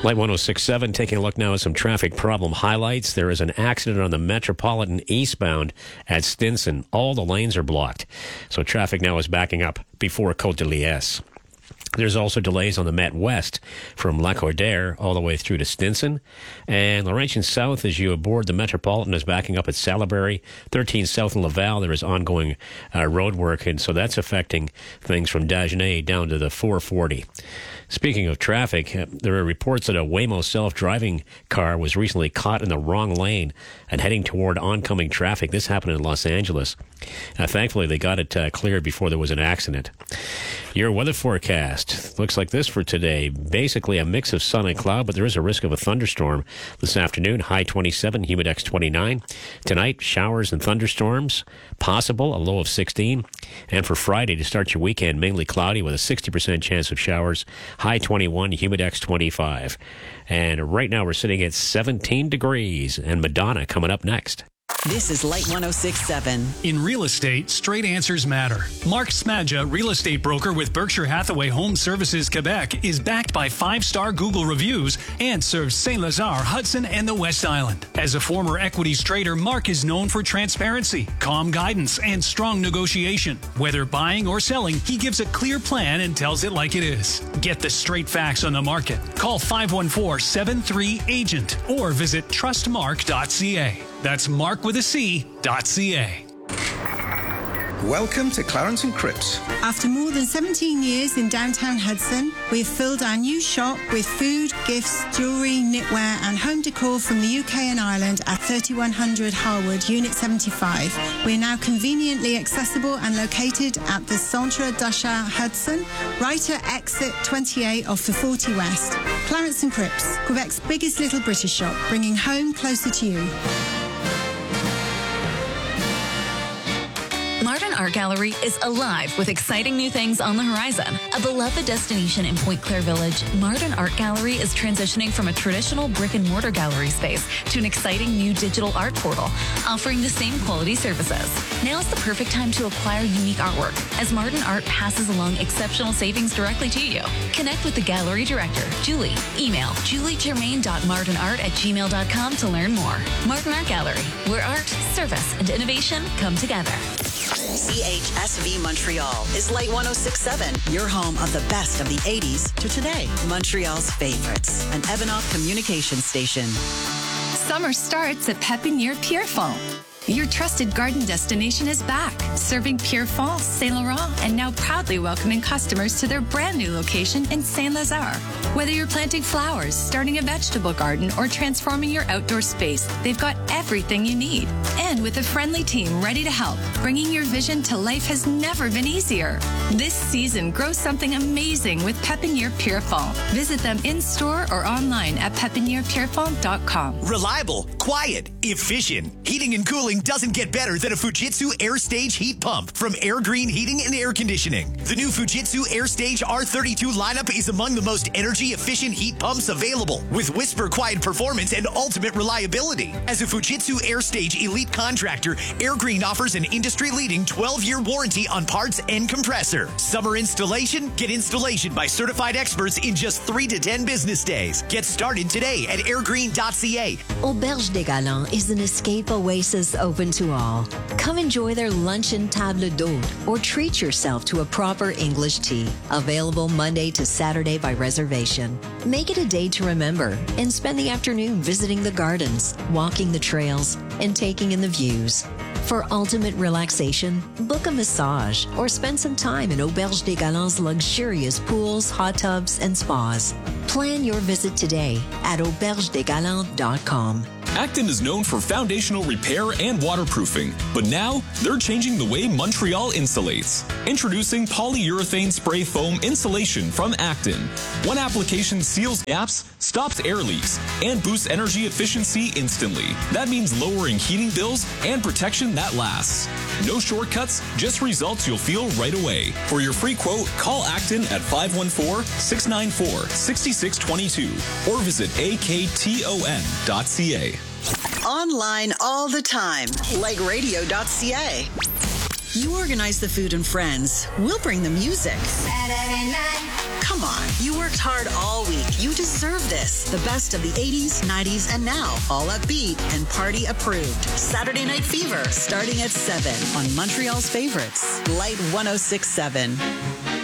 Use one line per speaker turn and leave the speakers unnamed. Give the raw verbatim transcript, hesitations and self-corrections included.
Light one oh six point seven, taking a look now at some traffic problem highlights. There is an accident on the Metropolitan eastbound at Stinson. All the lanes are blocked. So traffic now is backing up before Côte de Liesse. There's also delays on the Met West from Lacordaire all the way through to Stinson. And Laurentian South, as you aboard the Metropolitan, is backing up at Salaberry. thirteen South in Laval, there is ongoing uh, road work, and so that's affecting things from Dagenais down to the four forty. Speaking of traffic, uh, there are reports that a Waymo self-driving car was recently caught in the wrong lane and heading toward oncoming traffic. This happened in Los Angeles. Uh, thankfully, they got it uh, cleared before there was an accident. Your weather forecast looks like this for today. Basically a mix of sun and cloud, but there is a risk of a thunderstorm this afternoon. High twenty-seven, humidex twenty-nine. Tonight, showers and thunderstorms possible, a low of sixteen. And for Friday, to start your weekend, mainly cloudy with a sixty percent chance of showers. High twenty-one, humidex twenty-five. And right now we're sitting at seventeen degrees, and Madonna coming up next.
This is Light one oh six point seven.
In real estate, straight answers matter. Mark Smadja, real estate broker with Berkshire Hathaway Home Services Quebec, is backed by five-star Google reviews and serves Saint-Lazare, Hudson, and the West Island. As a former equities trader, Mark is known for transparency, calm guidance, and strong negotiation. Whether buying or selling, he gives a clear plan and tells it like it is. Get the straight facts on the market. Call five one four, seven three, agent or visit trust mark dot c a. That's Mark with a C, dot C-A.
Welcome to Clarence and Cripps.
After more than seventeen years in downtown Hudson, we've filled our new shop with food, gifts, jewellery, knitwear and home decor from the U K and Ireland at thirty-one hundred Harwood, Unit seventy-five. We're now conveniently accessible and located at the Centre d'Achat Hudson, right at exit twenty-eight off the forty West. Clarence and Cripps, Quebec's biggest little British shop, bringing home closer to you.
Martin Art Gallery is alive with exciting new things on the horizon. A beloved destination in Pointe Claire Village, Martin Art Gallery is transitioning from a traditional brick-and-mortar gallery space to an exciting new digital art portal, offering the same quality services. Now is the perfect time to acquire unique artwork, as Martin Art passes along exceptional savings directly to you. Connect with the gallery director, Julie. Email julie germain dot martin art at gmail dot com to learn more. Martin Art Gallery, where art, service, and innovation come together.
C H S V Montreal is Light one oh six point seven, your home of the best of the eighties to today. Montreal's favorites, an Evanoff communication station.
Summer starts at Pépinière Pierrefonds. Your trusted garden destination is back, serving Pierrefonds, Saint Laurent, and now proudly welcoming customers to their brand new location in Saint-Lazare. Whether you're planting flowers, starting a vegetable garden, or transforming your outdoor space, they've got everything you need. And with a friendly team ready to help, bringing your vision to life has never been easier. This season, grow something amazing with Pépinière Pierrefonds. Visit them in-store or online at pépinière pierrefonds dot com.
Reliable, quiet, efficient. Heating and cooling doesn't get better than a Fujitsu AirStage heat pump from Air Green Heating and Air Conditioning. The new Fujitsu AirStage R thirty-two lineup is among the most energy-efficient heat pumps available, with whisper quiet performance and ultimate reliability. As a Fujitsu AirStage elite contractor, Air Green offers an industry-leading twelve-year warranty on parts and compressor. Summer installation? Get installation by certified experts in just three to ten business days. Get started today at air green dot c a.
Auberge des Galants is an escape oasis open to all. Come enjoy their luncheon table d'hôte or treat yourself to a proper English tea. Available Monday to Saturday by reservation. Make it a day to remember and spend the afternoon visiting the gardens, walking the trails, and taking in the views. For ultimate relaxation, book a massage or spend some time in Auberge des Galants' luxurious pools, hot tubs, and spas. Plan your visit today at auberge des galants dot com.
Acton is known for foundational repair and waterproofing, but now they're changing the way Montreal insulates. Introducing polyurethane spray foam insulation from Acton. One application seals gaps, stops air leaks, and boosts energy efficiency instantly. That means lowering heating bills and protection that lasts. No shortcuts, just results you'll feel right away. For your free quote, call Acton at five one four, six nine four, six six two two or visit A K T O N dot C A.
Online all the time, like radio dot c a. You organize the food and friends. We'll bring the music. Saturday night. Come on. You worked hard all week. You deserve this. The best of the eighties, nineties, and now. All upbeat and party approved. Saturday Night Fever starting at seven on Montreal's favorites. Light one oh six point seven.